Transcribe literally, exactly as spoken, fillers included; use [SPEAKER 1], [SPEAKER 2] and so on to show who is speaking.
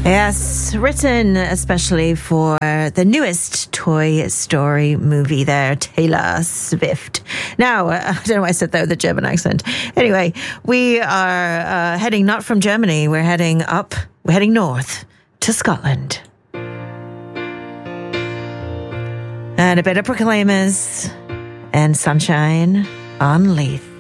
[SPEAKER 1] Yes, written especially for the newest Toy Story movie there, Taylor Swift. Now, uh, I don't know why I said that with a German accent. Anyway, we are uh, heading not from Germany, we're heading up, we're heading north to Scotland. And a bit of Proclaimers and Sunshine on Leith.